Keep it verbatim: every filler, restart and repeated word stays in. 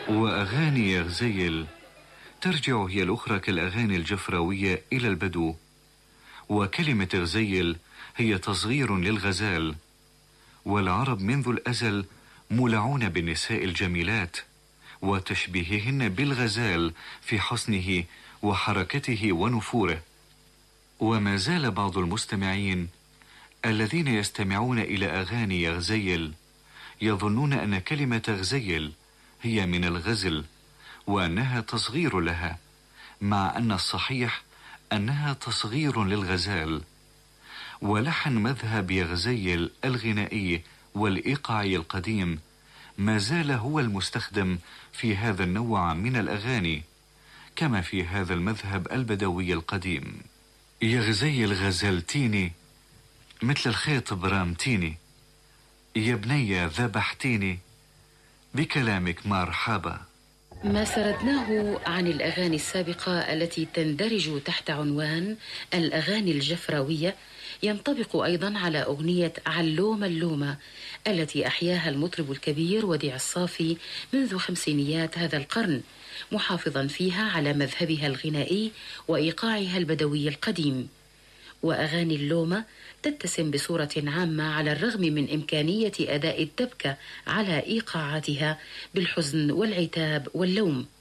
وأغاني يغزيل ترجع هي الأخرى كالأغاني الجفراوية إلى البدو، وكلمة غزيل هي تصغير للغزال، والعرب منذ الأزل مولعون بالنساء الجميلات وتشبيههن بالغزال في حصنه وحركته ونفوره. وما زال بعض المستمعين الذين يستمعون إلى أغاني يغزيل يظنون أن كلمة غزيل هي من الغزل وأنها تصغير لها، مع أن الصحيح أنها تصغير للغزال. ولحن مذهب يغزيل الغنائي والإيقاعي القديم ما زال هو المستخدم في هذا النوع من الأغاني، كما في هذا المذهب البدوي القديم. يغزيل غزلتيني مثل الخيط برامتيني، يا بنية ذبحتيني بكلامك مرحبا. ما سردناه عن الأغاني السابقة التي تندرج تحت عنوان الأغاني الجفراوية ينطبق أيضا على أغنية علومة اللومة التي أحياها المطرب الكبير وديع الصافي منذ خمسينيات هذا القرن، محافظا فيها على مذهبها الغنائي وإيقاعها البدوي القديم. وأغاني اللومة تتسم بصورة عامة على الرغم من إمكانية أداء الدبكة على إيقاعاتها بالحزن والعتاب واللوم،